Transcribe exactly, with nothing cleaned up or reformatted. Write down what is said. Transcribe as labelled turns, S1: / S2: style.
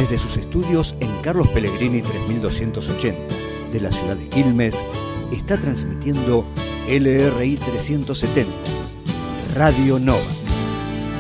S1: Desde sus estudios en Carlos Pellegrini tres mil doscientos ochenta de la ciudad de Quilmes, está transmitiendo L R I trescientos setenta, Radio Nova.